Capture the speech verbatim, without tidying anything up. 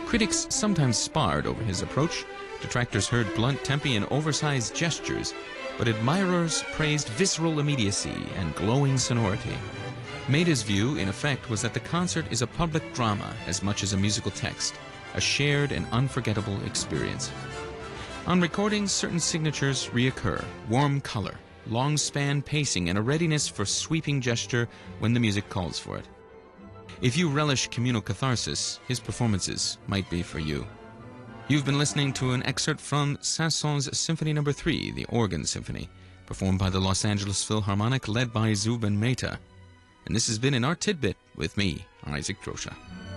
Critics sometimes sparred over his approach. Detractors heard blunt tempi and oversized gestures, but admirers praised visceral immediacy and glowing sonority. Maida's view, in effect, was that the concert is a public drama as much as a musical text, a shared and unforgettable experience. On recordings, certain signatures reoccur: warm color, long span pacing, and a readiness for sweeping gesture when the music calls for it. If you relish communal catharsis, his performances might be for you. You've been listening to an excerpt from Saint-Saëns Symphony Number three, the Organ Symphony, performed by the Los Angeles Philharmonic, led by Zubin Mehta. And this has been an Art Tidbit with me, Isaac Drosha.